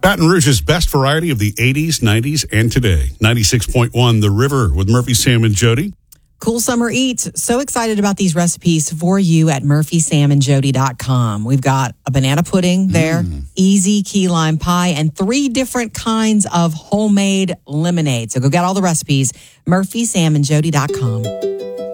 Baton Rouge's best variety of the 80s, 90s, and today. 96.1 The River with Murphy, Sam, and Jody. Cool summer eats. So excited about these recipes for you at murphysamandjody.com. We've got a banana pudding there, easy key lime pie, and 3 different kinds of homemade lemonade. So go get all the recipes, murphysamandjody.com.